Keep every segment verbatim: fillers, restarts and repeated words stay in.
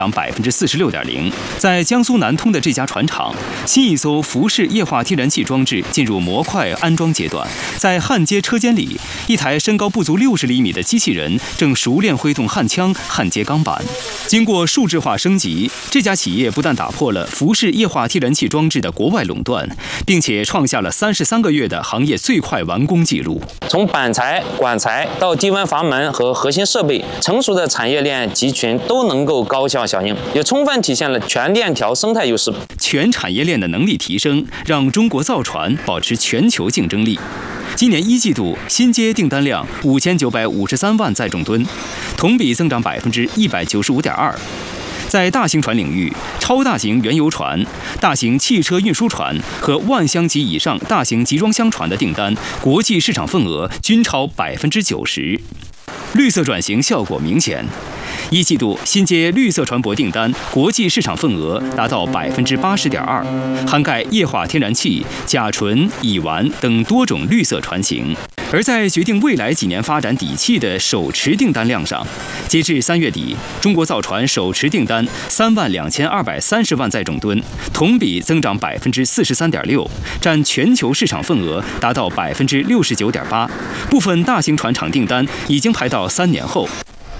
涨百分之四十六点零。在江苏南通的这家船厂，新一艘浮式液化天然气装置进入模块安装阶段。在焊接车间里，一台身高不足六十厘米的机器人正熟练挥动焊枪焊接钢板。经过数字化升级，这家企业不但打破了浮式液化天然气装置的国外垄断，并且创下了三十三个月的行业最快完工纪录。 从板材、管材到低温阀门和核心设备，成熟的产业链集群都能够高效响应，也充分体现了全链条生态优势。 全产业链的能力提升，让中国造船保持全球竞争力。今年一季度新接订单量五千九百五十三万载重吨，同比增长百分之一百九十五点二。在大型船领域，超大型原油船、大型汽车运输船和万箱级以上大型集装箱船的订单，国际市场份额均超百分之九十。绿色转型效果明显。一季度新接绿色船舶订单，国际市场份额达到百分之八十点二，涵盖液化天然气、甲醇、乙烷等多种绿色船型。而在决定未来几年发展底气的手持订单量上，截至三月底，中国造船手持订单三万两千二百三十万载重吨，同比增长百分之四十三点六，占全球市场份额达到百分之六十九点八。部分大型船厂订单已经排到三年后。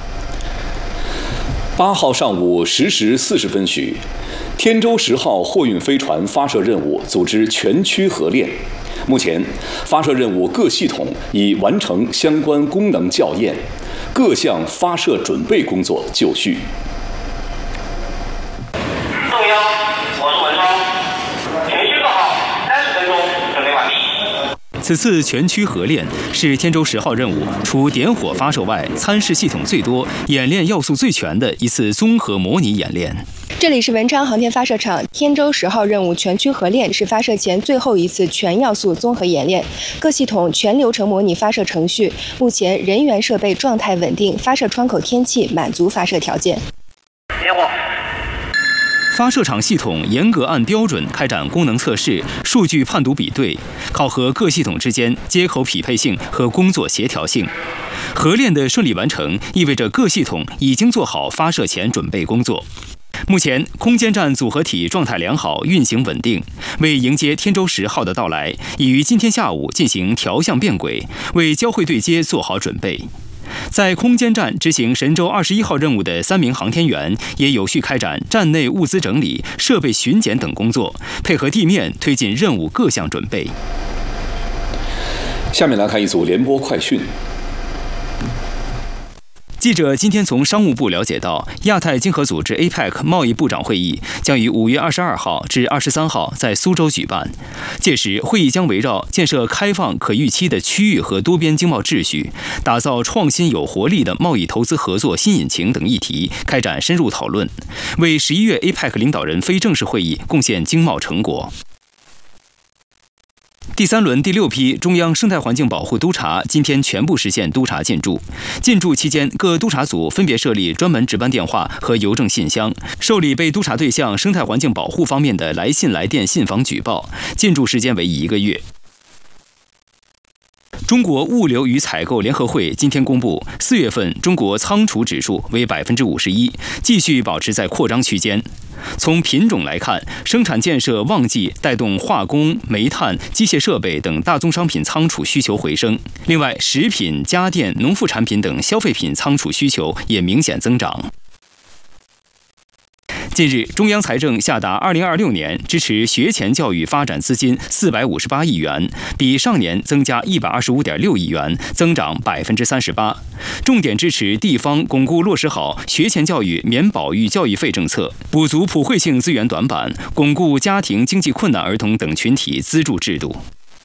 八号上午十时四十分许，天舟十号货运飞船发射任务组织全区合练。目前，发射任务各系统已完成相关功能校验，各项发射准备工作就绪。 中央，我是文超，全区做好，三十分钟准备完毕。 此次全区合练是天舟十号任务除点火发射外，参试系统最多、演练要素最全的一次综合模拟演练。 这里是文昌航天发射场，天舟十号任务全区合练是发射前最后一次全要素综合演练，各系统全流程模拟发射程序，目前人员设备状态稳定，发射窗口天气满足发射条件。 点火。 发射场系统严格按标准开展功能测试、数据判读比对，考核各系统之间接口匹配性和工作协调性。合练的顺利完成，意味着各系统已经做好发射前准备工作。目前，空间站组合体状态良好，运行稳定。为迎接天舟十号的到来，已于今天下午进行调向变轨，为交会对接做好准备。在空间站执行神舟二十一号任务的三名航天员也有序开展站内物资整理、设备巡检等工作，配合地面推进任务各项准备。 下面来看一组联播快讯。 记者今天从商务部了解到，亚太经合组织 A P E C 贸易部长会议将于五月二十二号至二十三号在苏州举办。届时，会议将围绕建设开放可预期的区域和多边经贸秩序，打造创新有活力的贸易投资合作新引擎等议题开展深入讨论，为十一月 A P E C 领导人非正式会议贡献经贸成果。第三轮第六批中央生态环境保护督察今天全部实现督查进驻。进驻期间，各督查组分别设立专门值班电话和邮政信箱，受理被督查对象生态环境保护方面的来信、来电、信访举报。进驻时间为一个月。中国物流与采购联合会今天公布，四月份中国仓储指数为百分之五十一，继续保持在扩张区间。从品种来看，生产建设旺季带动化工、煤炭、机械设备等大宗商品仓储需求回升。另外，食品、家电、农副产品等消费品仓储需求也明显增长。近日，中央财政下达二零二六年支持学前教育发展资金四百五十八亿元，比上年增加一百二十五点六亿元，增长百分之三十八。重点支持地方巩固落实好学前教育免保育教育费政策，补足普惠性资源短板，巩固家庭经济困难儿童等群体资助制度。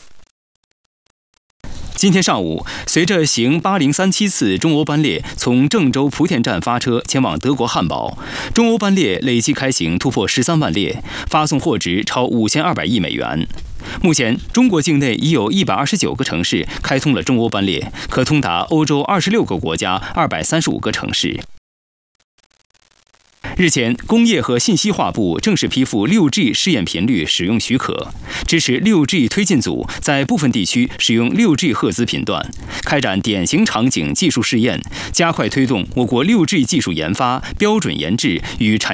今天上午，随着行八零三七次中欧班列从郑州莆田站发车前往德国汉堡，中欧班列累计开行突破十三万列，发送货值超五千二百亿美元。目前，中国境内已有一百二十九个城市开通了中欧班列，可通达欧洲二十六个国家二百三十五个城市。日前，工业和信息化部正式批复 六 G 试验频率使用许可，支持 六 G 推进组在部分地区使用 六 G 赫兹频段，开展典型场景技术试验，加快推动我国 六 G 技术研发、标准研制与产